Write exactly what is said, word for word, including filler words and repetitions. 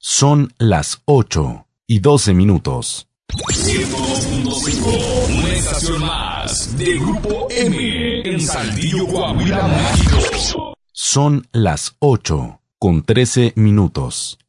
Son las ocho y doce minutos. ciento dos punto cinco, una estación más de Grupo M en Saltillo, Coahuila, México. Son las ocho con trece minutos.